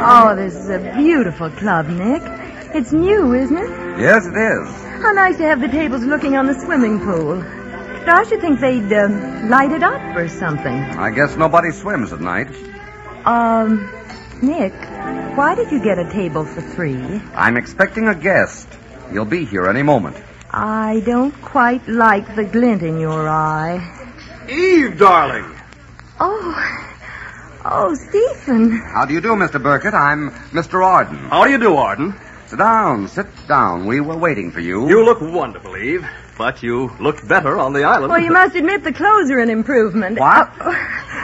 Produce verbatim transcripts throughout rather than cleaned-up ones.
Oh, this is a beautiful club, Nick. It's new, isn't it? Yes, it is. How nice to have the tables looking on the swimming pool. I should think they'd um, light it up or something. I guess nobody swims at night. Um, Nick, why did you get a table for three? I'm expecting a guest. He'll be here any moment. I don't quite like the glint in your eye. Eve, darling. Oh, oh, Stephen. How do you do, Mister Burkett? I'm Mister Arden. How do you do, Arden? Sit down, sit down. We were waiting for you. You look wonderful, Eve. But you looked better on the island. Well, you must admit the clothes are an improvement. What? Uh,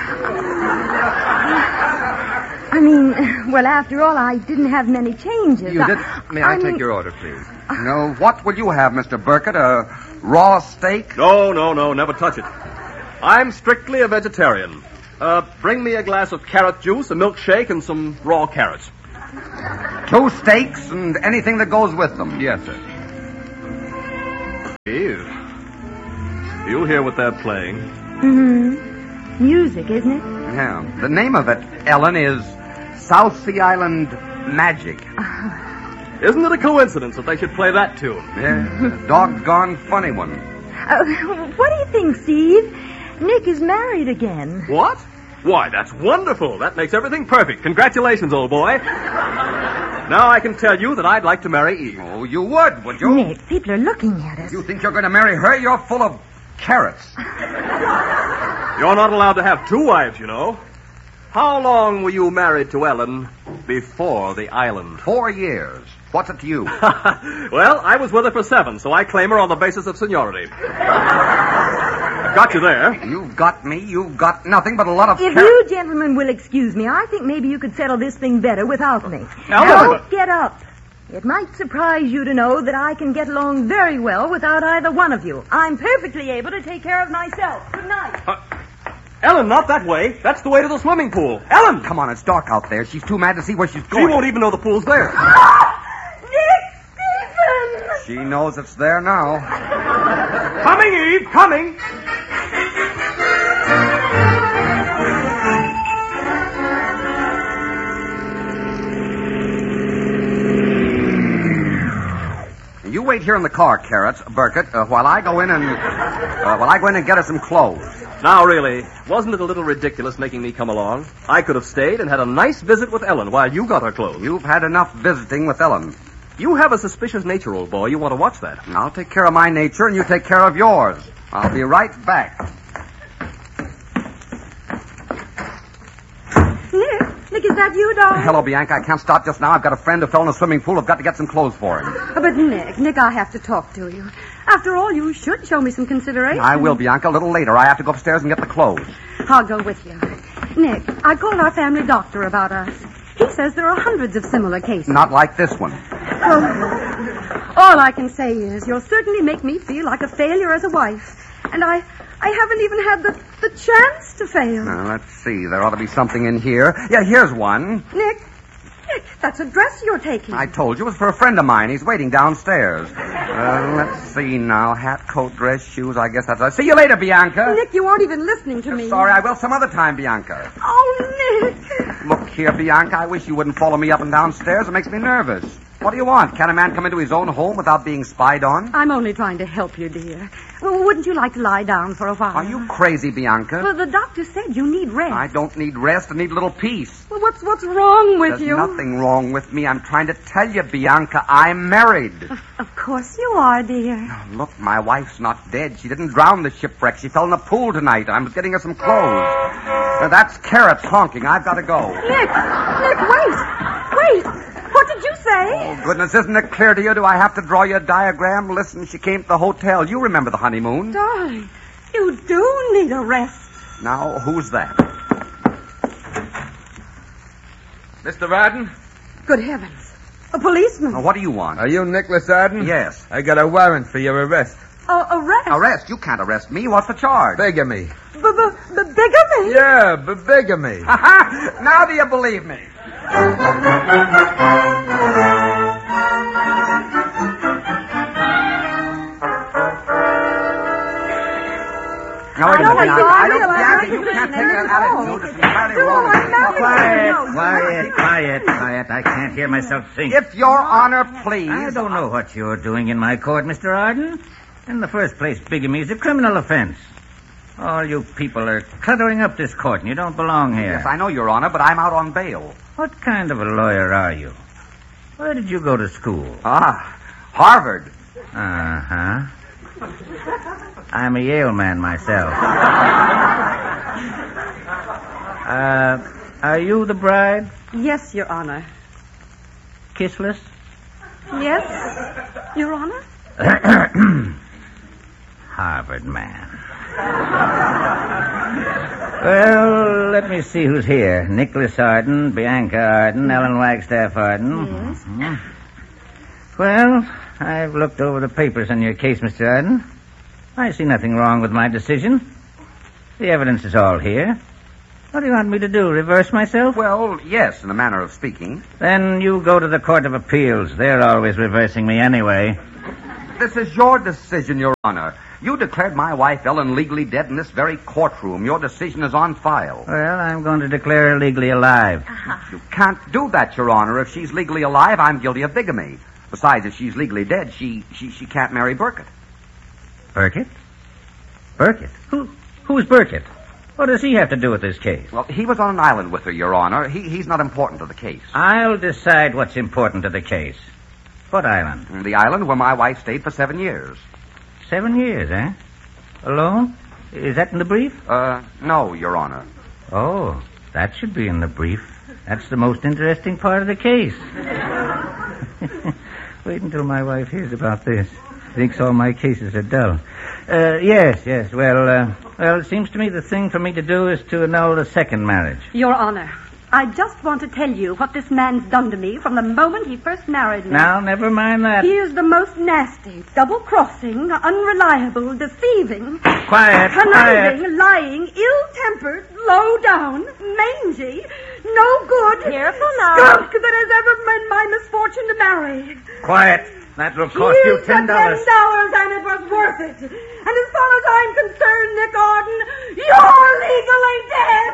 I mean, well, after all, I didn't have many changes. You I, did? May I, I take mean, your order, please? No, what will you have, Mister Burkett? A raw steak? No, no, no, never touch it. I'm strictly a vegetarian. Uh, bring me a glass of carrot juice, a milkshake, and some raw carrots. Two steaks and anything that goes with them. Yes, sir. Eve, you hear what they're playing? Mm-hmm. Music, isn't it? Yeah. The name of it, Ellen, is South Sea Island Magic. Isn't it a coincidence that they should play that tune? Yeah, a doggone funny one. Uh, what do you think, Steve? Nick is married again. What? Why, that's wonderful. That makes everything perfect. Congratulations, old boy. Now I can tell you that I'd like to marry Eve. Oh, you would, would you? Nick, people are looking at us. You think you're going to marry her? You're full of carrots. You're not allowed to have two wives, you know. How long were you married to Ellen before the island? Four years. What's it to you? Well, I was with her for seven, so I claim her on the basis of seniority. I've got you there. You've got me. You've got nothing but a lot of If car- you gentlemen will excuse me, I think maybe you could settle this thing better without me. Now, Don't look at it. get up. It might surprise you to know that I can get along very well without either one of you. I'm perfectly able to take care of myself. Good night. Uh, Ellen, not that way. That's the way to the swimming pool. Ellen! Come on, it's dark out there. She's too mad to see where she's She going. won't even know the pool's there. Nick Stephen! She knows it's there now. Coming, Eve, coming. You wait here in the car, Carrots, Burkett, uh, while I go in and uh, while I go in and get her some clothes. Now, really, wasn't it a little ridiculous making me come along? I could have stayed and had a nice visit with Ellen while you got her clothes. You've had enough visiting with Ellen. You have a suspicious nature, old boy. You want to watch that. I'll take care of my nature, and you take care of yours. I'll be right back. Nick, Nick, is that you, darling? Hello, Bianca. I can't stop just now. I've got a friend who fell in a swimming pool. I've got to get some clothes for him. Oh, but Nick, Nick, I have to talk to you. After all, you should show me some consideration. I will, Bianca. A little later. I have to go upstairs and get the clothes. I'll go with you. Nick, I called our family doctor about us. He says there are hundreds of similar cases. Not like this one. Oh, all I can say is you'll certainly make me feel like a failure as a wife. And I I haven't even had the, the chance to fail. Now, let's see. There ought to be something in here. Yeah, here's one. Nick, Nick, that's a dress you're taking. I told you it was for a friend of mine. He's waiting downstairs. Uh, let's see now. Hat, coat, dress, shoes. I guess that's... See you later, Bianca. Nick, you aren't even listening to me. Sorry, I will some other time, Bianca. Oh, Nick. Look here, Bianca. I wish you wouldn't follow me up and downstairs. It makes me nervous. What do you want? Can a man come into his own home without being spied on? I'm only trying to help you, dear. Well, wouldn't you like to lie down for a while? Are you crazy, Bianca? Well, the doctor said you need rest. I don't need rest. I need a little peace. Well, what's what's wrong with There's you? nothing wrong with me. I'm trying to tell you, Bianca, I'm married. Of, of course you are, dear. Look, my wife's not dead. She didn't drown the shipwreck. She fell in a pool tonight. I'm getting her some clothes. Now, that's Carrots honking. I've got to go. Nick, Nick, wait, wait. What did you say? Oh, goodness, isn't it clear to you? Do I have to draw you a diagram? Listen, she came to the hotel. You remember the honeymoon. Darling, you do need a rest. Now, who's that? Mister Arden? Good heavens. A policeman. Now, what do you want? Are you Nicholas Arden? Yes. I got a warrant for your arrest. Uh, arrest? Arrest? You can't arrest me. What's the charge? Bigamy. B-b-bigamy? Yeah, b- bigamy. Ha-ha! Now do you believe me? Now, wait a minute, I don't Bianca. think I I don't, realize- Bianca, Becky, you can't take that attitude. It's entirely Do wrong. I know? Quiet, No, quiet, quiet, quiet. I can't hear myself think. If Your Honor, please. I don't know what you're doing in my court, Mister Arden. In the first place, bigamy is a criminal offense. All you people are cluttering up this court, and you don't belong here. Yes, I know, Your Honor, but I'm out on bail. What kind of a lawyer are you? Where did you go to school? Ah, Harvard. Uh-huh. I'm a Yale man myself. uh, are you the bride? Yes, Your Honor. Kissless? Yes, Your Honor. Harvard man. Well, let me see who's here. Nicholas Arden, Bianca Arden, Ellen Wagstaff Arden. Yes. Mhm. Well, I've looked over the papers on your case, Mister Arden. I see nothing wrong with my decision. The evidence is all here. What do you want me to do, reverse myself? Well, yes, in a manner of speaking. Then you go to the Court of Appeals. They're always reversing me anyway. This is your decision, Your Honor. You declared my wife Ellen legally dead in this very courtroom. Your decision is on file. Well, I'm going to declare her legally alive. You can't do that, Your Honor. If she's legally alive, I'm guilty of bigamy. Besides, if she's legally dead, she she, she can't marry Burkett. Burkett? Burkett? Who, who's Burkett? What does he have to do with this case? Well, he was on an island with her, Your Honor. He, he's not important to the case. I'll decide what's important to the case. What island? The island where my wife stayed for seven years. Seven years, eh? Alone? Is that in the brief? Uh, no, Your Honor. Oh, that should be in the brief. That's the most interesting part of the case. Wait until my wife hears about this. Thinks all my cases are dull. Uh, yes, yes. Well, uh, well, it seems to me the thing for me to do is to annul the second marriage. Your Honor, I just want to tell you what this man's done to me from the moment he first married me. Now, never mind that. He is the most nasty, double-crossing, unreliable, deceiving, Quiet, conniving, quiet. lying, ill-tempered, low-down, mangy, no good, Careful now. skunk that has ever been my misfortune to marry. Quiet. That will cost you Here's ten the dollars. ten dollars, and it was worth it. And as far as I'm concerned, Nick Arden, you're legally dead.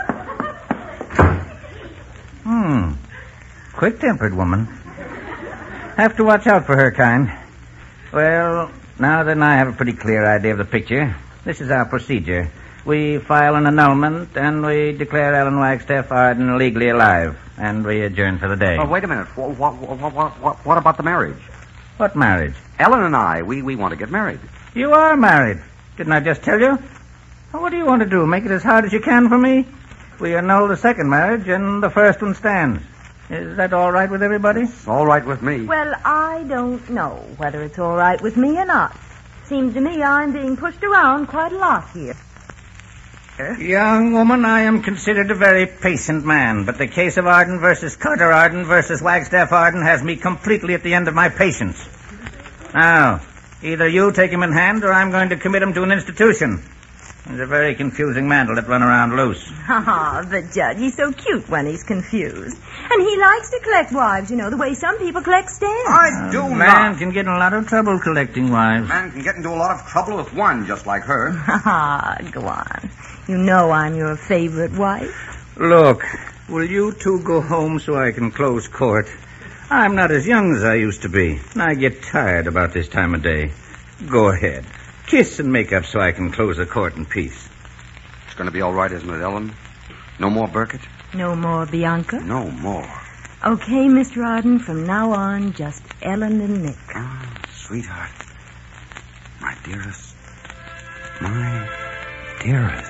Hmm. Quick-tempered woman. Have to watch out for her kind. Well, now then I have a pretty clear idea of the picture. This is our procedure. We file an annulment, and we declare Ellen Wagstaff Arden legally alive, and we adjourn for the day. Oh, wait a minute. What, what, what, what, what about the marriage? What marriage? Ellen and I, we, we want to get married. You are married. Didn't I just tell you? Well, what do you want to do? Make it as hard as you can for me? We annul the second marriage, and the first one stands. Is that all right with everybody? It's all right with me. Well, I don't know whether it's all right with me or not. Seems to me I'm being pushed around quite a lot here. Young woman, I am considered a very patient man, but the case of Arden versus Carter Arden versus Wagstaff Arden has me completely at the end of my patience. Now, either you take him in hand, or I'm going to commit him to an institution. He's a very confusing man to let run around loose. Ah, the judge, he's so cute when he's confused. And he likes to collect wives, you know, the way some people collect stamps. I do Man not. can get in a lot of trouble collecting wives. Man can get into a lot of trouble with one just like her. Ah, go on. You know I'm your favorite wife. Look, will you two go home so I can close court? I'm not as young as I used to be, and I get tired about this time of day. Go ahead. Kiss and make up so I can close the court in peace. It's going to be all right, isn't it, Ellen? No more Burkett? No more Bianca? No more. Okay, Mister Arden, from now on, just Ellen and Nick. Ah, sweetheart. My dearest. My dearest.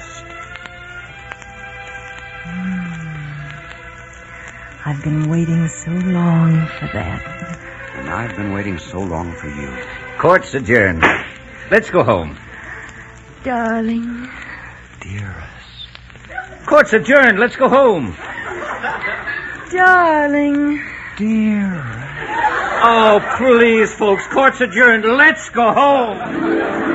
I've been waiting so long for that. And I've been waiting so long for you. Court's adjourned. Let's go home. Darling. Dearest. Court's adjourned. Let's go home. Darling. Dearest. Oh, please, folks. Court's adjourned. Let's go home.